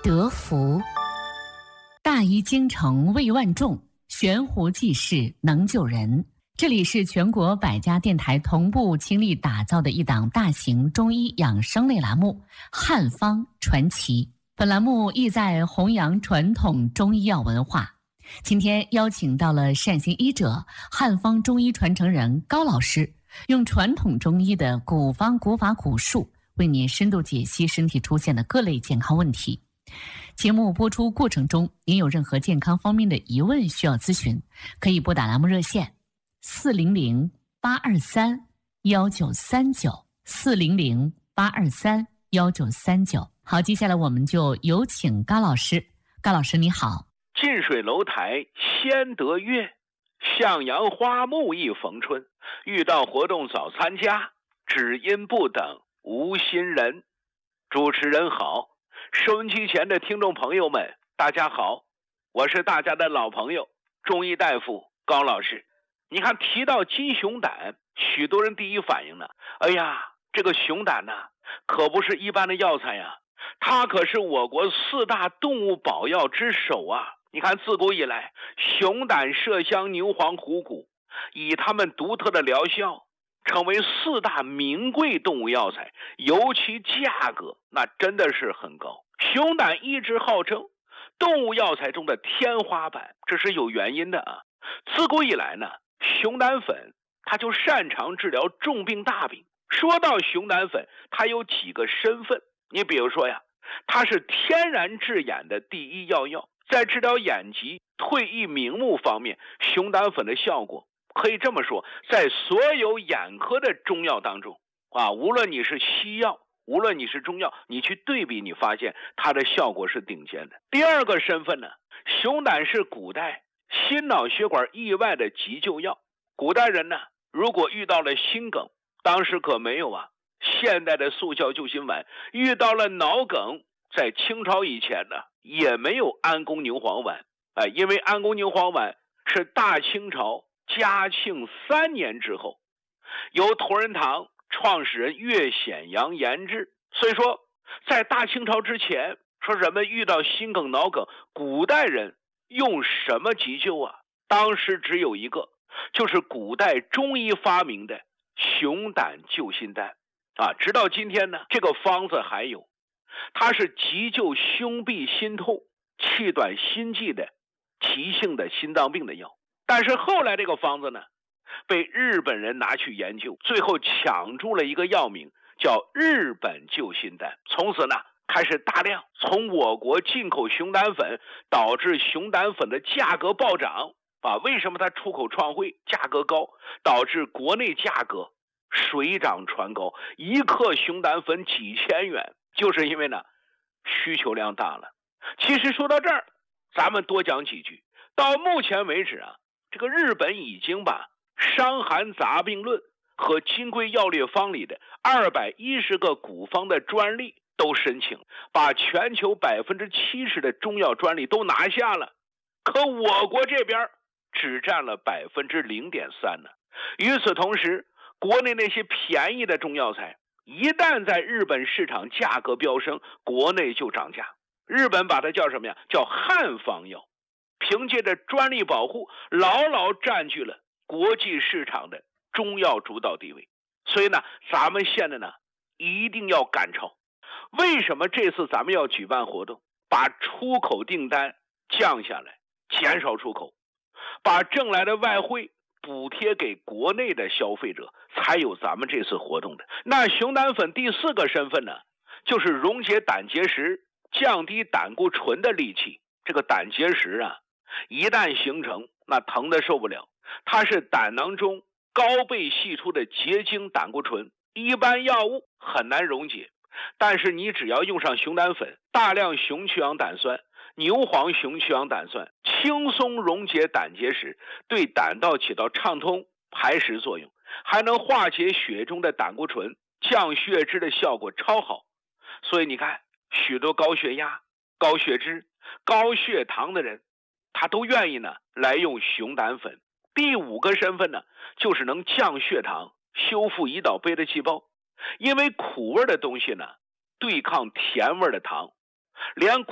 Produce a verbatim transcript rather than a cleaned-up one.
得福。大医精诚为万众，悬壶济世能救人。这里是全国百家电台同步倾力打造的一档大型中医养生类栏目《汉方传奇》。本栏目意在弘扬传统中医药文化。今天邀请到了善行医者、汉方中医传承人高老师，用传统中医的古方古法古术，为您深度解析身体出现的各类健康问题。节目播出过程中，您有任何健康方面的疑问需要咨询，可以拨打栏目热线四零零八二三幺九三九四零零八二三幺九三九。好，接下来我们就有请高老师。高老师你好。 近水楼台先得月，向阳花木易逢春。遇到活动早参加，只因不等无心人。主持人好，收音机前的听众朋友们大家好，我是大家的老朋友中医大夫高老师。你看提到鸡熊胆，许多人第一反应呢，哎呀，这个熊胆呢可不是一般的药材呀，它可是我国四大动物保药之首啊。你看自古以来，熊胆、麝香、牛黄、虎骨以它们独特的疗效成为四大名贵动物药材，尤其价格那真的是很高。熊胆一直号称动物药材中的天花板，这是有原因的啊。自古以来呢，熊胆粉它就擅长治疗重病大病。说到熊胆粉，它有几个身份，你比如说呀，它是天然治眼的第一药药，在治疗眼疾、退翳明目方面，熊胆粉的效果可以这么说，在所有眼科的中药当中啊，无论你是西药，无论你是中药，你去对比，你发现它的效果是顶尖的。第二个身份呢，熊胆是古代心脑血管意外的急救药。古代人呢，如果遇到了心梗，当时可没有啊现代的速效救心丸，遇到了脑梗，在清朝以前呢，也没有安宫牛黄丸。哎，因为安宫牛黄丸是大清朝嘉庆三年之后，由同仁堂创始人岳显阳研制。所以说，在大清朝之前，说人们遇到心梗、脑梗，古代人用什么急救啊？当时只有一个，就是古代中医发明的熊胆救心丹啊。直到今天呢，这个方子还有，它是急救胸痹心痛、气短心悸的急性的心脏病的药。但是后来这个方子呢，被日本人拿去研究，最后抢注了一个药名，叫日本救心丹。从此呢，开始大量从我国进口熊胆粉，导致熊胆粉的价格暴涨啊。为什么它出口创汇价格高，导致国内价格水涨船高，一克熊胆粉几千元，就是因为呢需求量大了。其实说到这儿，咱们多讲几句。到目前为止啊，这个日本已经把《伤寒杂病论》和《金匮要略方》里的二百一十个古方的专利都申请，把全球百分之七十的中药专利都拿下了。可我国这边只占了百分之零点三呢。与此同时，国内那些便宜的中药材，一旦在日本市场价格飙升，国内就涨价。日本把它叫什么呀？叫汉方药。凭借着专利保护，牢牢占据了国际市场的中药主导地位。所以呢，咱们现在呢一定要赶超。为什么这次咱们要举办活动，把出口订单降下来，减少出口，把挣来的外汇补贴给国内的消费者，才有咱们这次活动的。那熊胆粉第四个身份呢，就是溶解胆结石、降低胆固醇的利器。这个胆结石啊，一旦形成，那疼得受不了。它是胆囊中高倍析出的结晶胆固醇，一般药物很难溶解。但是你只要用上熊胆粉，大量熊曲氧胆酸、牛黄熊曲氧胆酸，轻松溶解胆结石，对胆道起到畅通排石作用，还能化解血中的胆固醇，降血脂的效果超好。所以你看，许多高血压、高血脂、高血糖的人，他都愿意呢来用熊胆粉。第五个身份呢，就是能降血糖、修复胰岛贝的细胞。因为苦味的东西呢，对抗甜味的糖，连